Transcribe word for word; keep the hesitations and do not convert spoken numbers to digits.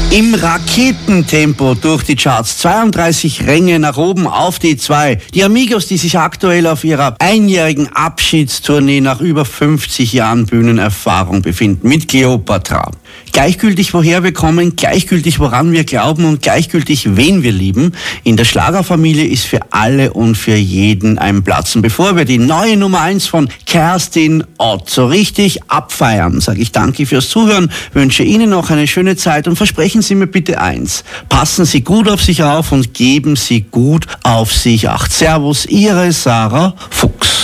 Im Raketentempo durch die Charts. zweiunddreißig Ränge nach oben auf die zwei. Die Amigos, die sich aktuell auf ihrer einjährigen Abschiedstournee nach über fünfzig Jahren Bühnenerfahrung befinden. Mit Cleopatra. Gleichgültig woher wir kommen, gleichgültig woran wir glauben und gleichgültig wen wir lieben. In der Schlagerfamilie ist für alle und für jeden ein Platz. Und bevor wir die neue Nummer eins von Kerstin Ott so richtig abfeiern, sage ich danke fürs Zuhören, wünsche Ihnen noch eine schöne Zeit und versprechen Sie mir bitte eins. Passen Sie gut auf sich auf und geben Sie gut auf sich Acht. Servus, Ihre Sarah Fuchs.